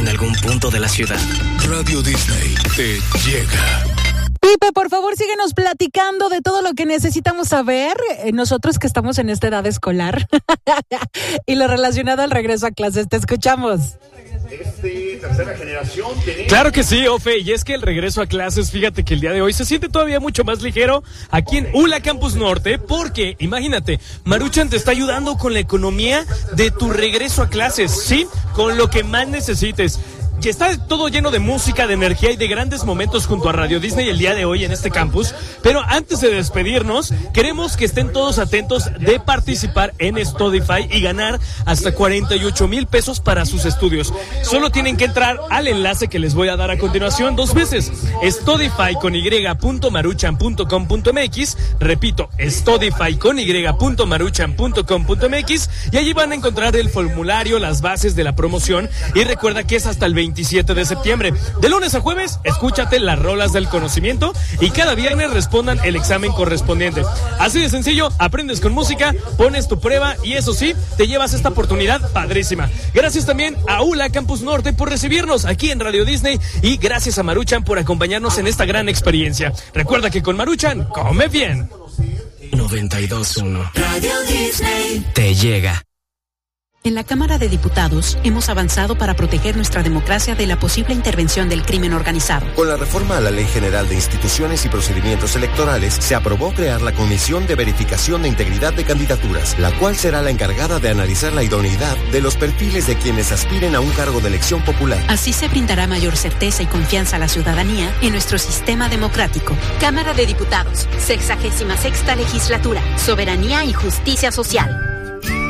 en algún punto de la ciudad. Radio Disney te llega. Pipe, por favor, síguenos platicando de todo lo que necesitamos saber, nosotros que estamos en esta edad escolar y lo relacionado al regreso a clases. Te escuchamos. Tercera generación. Claro que sí, Ofe, y es que el regreso a clases, fíjate que el día de hoy se siente todavía mucho más ligero aquí en ULA Campus Norte, porque, imagínate, Maruchan te está ayudando con la economía de tu regreso a clases, ¿sí? Con lo que más necesites. Que está todo lleno de música, de energía y de grandes momentos junto a Radio Disney el día de hoy en este campus. Pero antes de despedirnos, queremos que estén todos atentos de participar en Studify y ganar hasta 48,000 pesos para sus estudios. Solo tienen que entrar al enlace que les voy a dar a continuación 2 veces. Studify.maruchan.com.mx. Repito, Studify.maruchan.com.mx. Y allí van a encontrar el formulario, las bases de la promoción. Y recuerda que es hasta el 27 de septiembre. De lunes a jueves, escúchate las rolas del conocimiento y cada viernes respondan el examen correspondiente. Así de sencillo, aprendes con música, pones tu prueba y eso sí, te llevas esta oportunidad padrísima. Gracias también a ULA Campus Norte por recibirnos aquí en Radio Disney y gracias a Maruchan por acompañarnos en esta gran experiencia. Recuerda que con Maruchan, come bien. 92.1 Radio Disney te llega. En la Cámara de Diputados hemos avanzado para proteger nuestra democracia de la posible intervención del crimen organizado. Con la reforma a la Ley General de Instituciones y Procedimientos Electorales, se aprobó crear la Comisión de Verificación de Integridad de Candidaturas, la cual será la encargada de analizar la idoneidad de los perfiles de quienes aspiren a un cargo de elección popular. Así se brindará mayor certeza y confianza a la ciudadanía en nuestro sistema democrático. Cámara de Diputados, 66ª Legislatura, Soberanía y Justicia Social.